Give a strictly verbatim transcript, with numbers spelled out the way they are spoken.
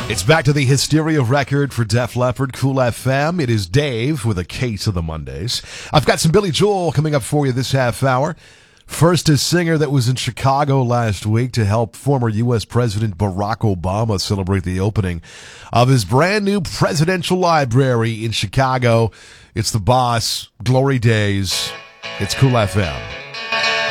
It's back to the Hysteria record for Def Leppard, Cool F M. It is Dave with a case of the Mondays. I've got some Billy Joel coming up for you this half hour. First, a singer that was in Chicago last week to help former U S President Barack Obama celebrate the opening of his brand new presidential library in Chicago. It's the boss, Glory Days. It's Cool F M.